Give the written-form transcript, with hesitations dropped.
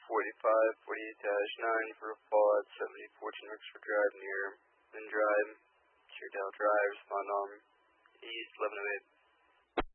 4548-9 for a fall at 7014 Rexford Drive near Lynn Drive, Sheerdale Drive, respond on East 1108.